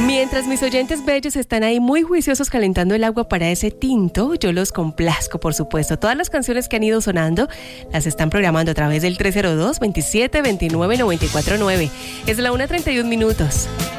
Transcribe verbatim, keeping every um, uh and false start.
Mientras mis oyentes bellos están ahí muy juiciosos calentando el agua para ese tinto, yo los complazco, por supuesto. Todas las canciones que han ido sonando las están programando a través del tres cero dos, veintisiete veintinueve noventa y cuatro nueve. Es la una treinta y un minutos.